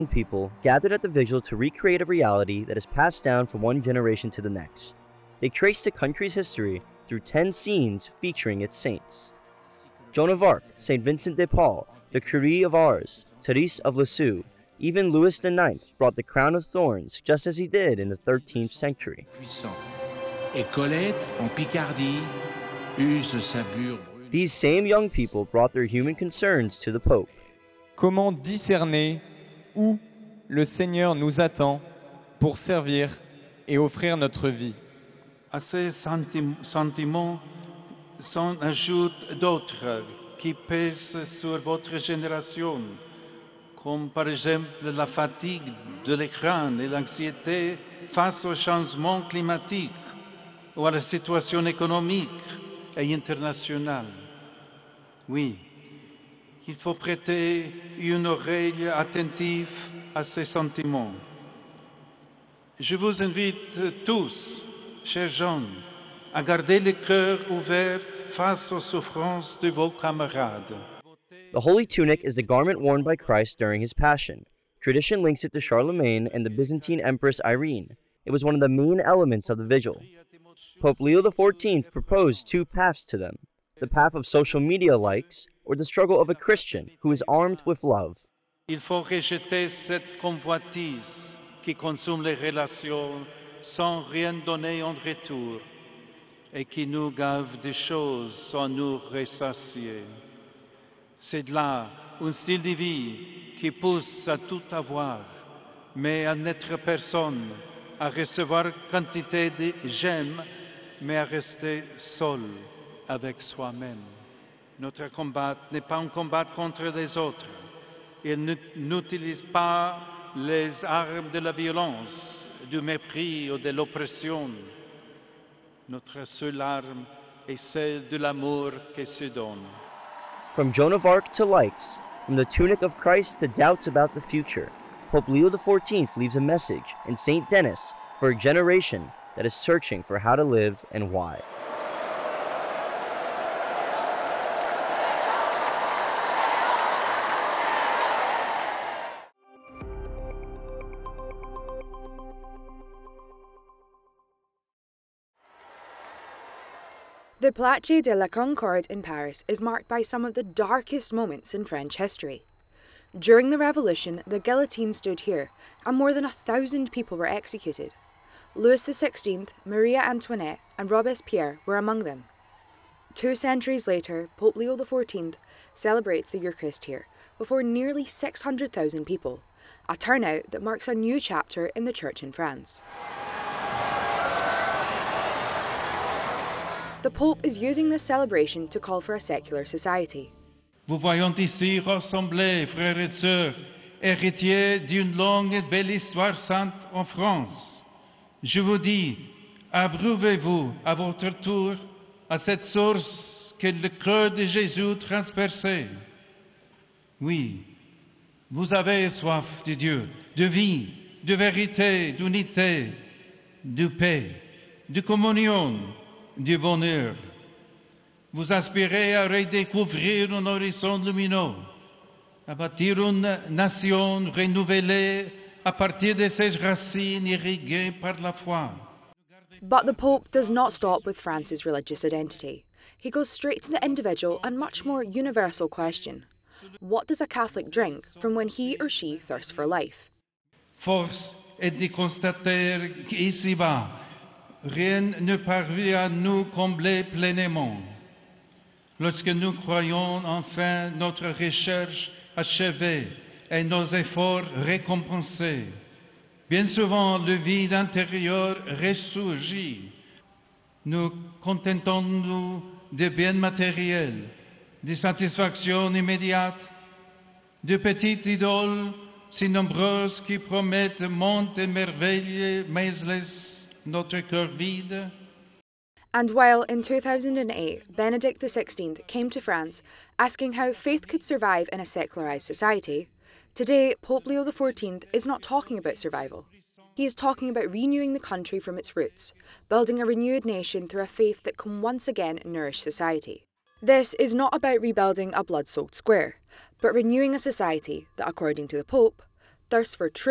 People gathered at the vigil to recreate a reality that is passed down from one generation to the next. They traced the country's history through 10 scenes featuring its saints. Joan of Arc, St. Vincent de Paul, the Curie of Ars, Therese of Lisieux, even Louis IX brought the crown of thorns just as he did in the 13th century. These same young people brought their human concerns to the Pope. Comment discerner où le Seigneur nous attend pour servir et offrir notre vie? À ces sentiments s'en ajoutent d'autres qui pèsent sur votre génération, comme par exemple la fatigue de l'écran et l'anxiété face au changement climatique ou à la situation économique et internationale. Oui, il faut prêter une oreille attentive à ces sentiments. Je vous invite tous, chers jeunes, à garder le cœur ouvert face aux souffrances de vos camarades. The holy tunic is the garment worn by Christ during his passion. Tradition links it to Charlemagne and the Byzantine Empress Irene. It was one of the main elements of the vigil. Pope Leo XIV proposed two paths to them: the path of social media likes, or the struggle of a Christian who is armed with love. Il faut rejeter cette convoitise qui consume les relations sans rien donner en retour et qui nous gave des choses sans nous ressasier. C'est là un style de vie qui pousse à tout avoir, mais à n'être personne, à recevoir quantité de j'aime, mais à rester seul avec soi-même. Notre combat n'est pas un combat contre les autres. Il n'utilise pas les armes de la violence, du mépris ou de l'oppression. Notre seule arme est celle de l'amour qui se donne. From Joan of Arc to likes, from the tunic of Christ to doubts about the future, Pope Leo XIV leaves a message in St. Denis for a generation that is searching for how to live and why. The Place de la Concorde in Paris is marked by some of the darkest moments in French history. During the Revolution, the guillotine stood here, and more than 1,000 people were executed. Louis XVI, Maria Antoinette, and Robespierre were among them. 2 centuries later, Pope Leo XIV celebrates the Eucharist here before nearly 600,000 people, a turnout that marks a new chapter in the Church in France. The Pope is using this celebration to call for a secular society. Vous voyons ici rassemblés, frères et sœurs, héritiers d'une longue et belle histoire sainte en France. Je vous dis, abreuvez-vous à votre tour à cette source que le cœur de Jésus transperçait. Oui, vous avez soif de Dieu, de vie, de vérité, d'unité, de paix, de communion, du bonheur. Vous aspirez à redécouvrir un horizon lumineux, à bâtir une nation renouvelée à partir de ses racines irriguées par la foi. But the Pope does not stop with France's religious identity. He goes straight to the individual and much more universal question. What does a Catholic drink from when he or she thirsts for life? Force est de constater qu'ici-bas, rien ne parvient à nous combler pleinement. Lorsque nous croyons enfin notre recherche achevée et nos efforts récompensés, bien souvent le vide intérieur ressurgit. Nous contentons-nous de biens matériels, de satisfaction immédiate, de petites idoles si nombreuses qui promettent monts et merveilles, mais laissent notre cœur vide. And while in 2008 Benedict XVI came to France asking how faith could survive in a secularised society, today Pope Leo XIV is not talking about survival. He is talking about renewing the country from its roots, building a renewed nation through a faith that can once again nourish society. This is not about rebuilding a blood-soaked square, but renewing a society that, according to the Pope, thirst for truth